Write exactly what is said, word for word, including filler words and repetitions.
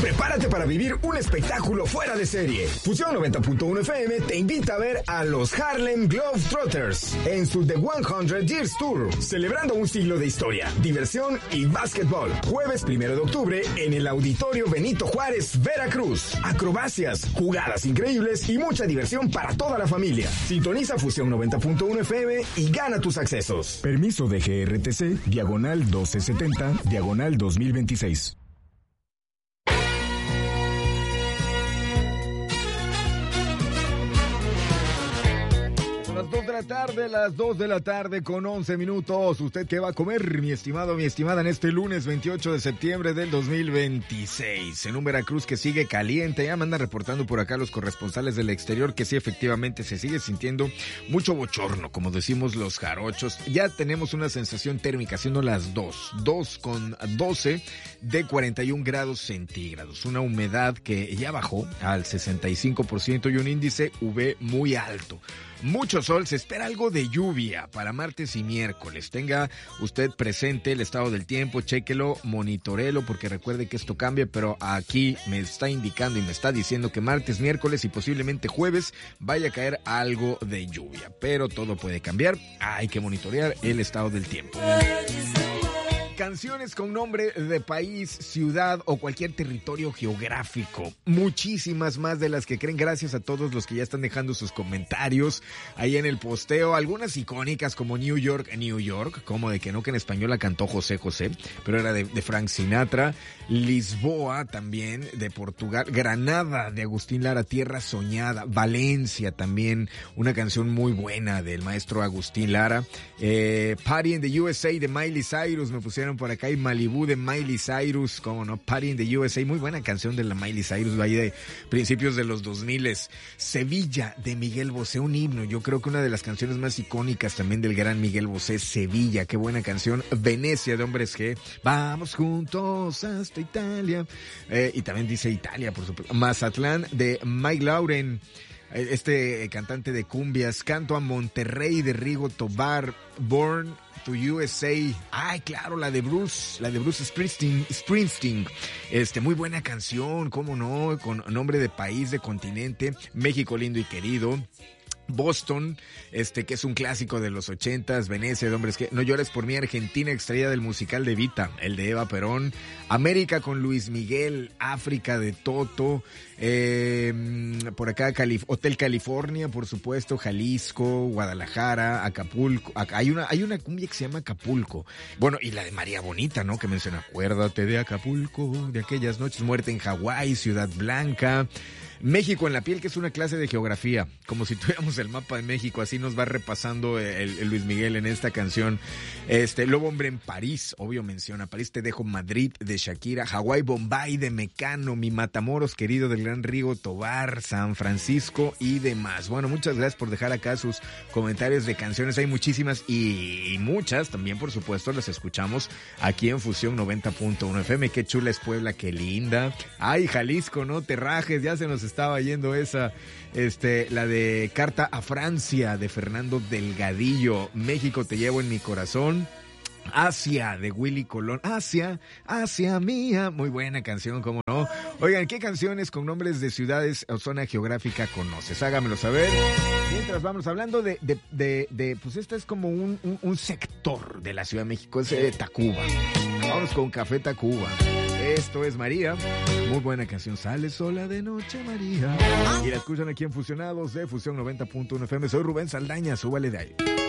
Prepárate para vivir un espectáculo fuera de serie. Fusión noventa punto uno F M te invita a ver a los Harlem Globetrotters en su The cien Years Tour, celebrando un siglo de historia, diversión y básquetbol. Jueves primero de octubre en el Auditorio Benito Juárez, Veracruz. Acrobacias, jugadas increíbles y mucha diversión para toda la familia. Sintoniza Fusión noventa punto uno F M y gana tus accesos. Permiso de G R T C, diagonal doce setenta, diagonal dos mil veintiséis. Las dos de la tarde, las dos de la tarde con once minutos. ¿Usted qué va a comer, mi estimado, mi estimada, en este lunes veintiocho de septiembre del dos mil veintiséis? En un Veracruz que sigue caliente. Ya me andan reportando por acá los corresponsales del exterior que sí, efectivamente, se sigue sintiendo mucho bochorno, como decimos los jarochos. Ya tenemos una sensación térmica, siendo las dos, dos con doce de cuarenta y un grados centígrados. Una humedad que ya bajó al sesenta y cinco por ciento y un índice U V muy alto. Mucho sol, se espera algo de lluvia para martes y miércoles. Tenga usted presente el estado del tiempo, chéquelo, monitorelo, porque recuerde que esto cambia, pero aquí me está indicando y me está diciendo que martes, miércoles y posiblemente jueves vaya a caer algo de lluvia. Pero todo puede cambiar, hay que monitorear el estado del tiempo. Canciones con nombre de país, ciudad o cualquier territorio geográfico. Muchísimas más de las que creen, gracias a todos los que ya están dejando sus comentarios ahí en el posteo. Algunas icónicas como New York, New York, como de que no, que en español la cantó José José, pero era de, de Frank Sinatra. Lisboa también, de Portugal. Granada, de Agustín Lara, Tierra Soñada. Valencia también, una canción muy buena del maestro Agustín Lara. Eh, Party in the U S A de Miley Cyrus, me pusieron por acá, y Malibu de Miley Cyrus, como no, Party in the U S A, muy buena canción de la Miley Cyrus, ahí de principios de los dos mil. Sevilla de Miguel Bosé, un himno, yo creo que una de las canciones más icónicas también del gran Miguel Bosé, Sevilla, qué buena canción. Venecia de Hombres G, vamos juntos hasta Italia, eh, y también dice Italia, por supuesto. Mazatlán de Mike Lauren, este cantante de cumbias. Canto a Monterrey de Rigo Tobar, Born to U S A. Ay, claro, la de Bruce, la de Bruce Springsteen, Springsteen. Este, muy buena canción, cómo no, con nombre de país, de continente. México lindo y querido. Boston, este que es un clásico de los ochentas, Venecia de Hombres que No llores por mí, Argentina, extraída del musical de Evita, el de Eva Perón. América con Luis Miguel, África de Toto, eh, por acá Calif- Hotel California, por supuesto, Jalisco, Guadalajara, Acapulco. Acá hay una hay una cumbia que se llama Acapulco. Bueno, y la de María Bonita, ¿no? Que menciona, acuérdate de Acapulco, de aquellas noches, muerte en Hawái, Ciudad Blanca. México en la piel, que es una clase de geografía, como si tuviéramos el mapa de México, así nos va repasando el, el Luis Miguel en esta canción. Este, Lobo Hombre en París, obvio menciona París, Te dejo Madrid de Shakira, Hawái, Bombay de Mecano, Mi Matamoros querido del gran Rigo Tobar, San Francisco y demás. Bueno, muchas gracias por dejar acá sus comentarios de canciones, hay muchísimas y muchas también, por supuesto, las escuchamos aquí en Fusión noventa punto uno F M. Qué chula es Puebla, qué linda. Ay, Jalisco, no te rajes, ya se nos estaba yendo esa, este, la de Carta a Francia de Fernando Delgadillo. México te llevo en mi corazón. Asia de Willy Colón. Asia, Asia mía. Muy buena canción, cómo no. Oigan, ¿qué canciones con nombres de ciudades o zona geográfica conoces? Hágamelo saber. Mientras vamos hablando de, de, de, de pues esta es como un, un, un sector de la Ciudad de México, es de Tacuba. Vamos con Café Tacuba. Esto es María, muy buena canción, Sale sola de noche María. Y la escuchan aquí en Fusionados de Fusión noventa punto uno F M. Soy Rubén Saldaña, súbale de ahí.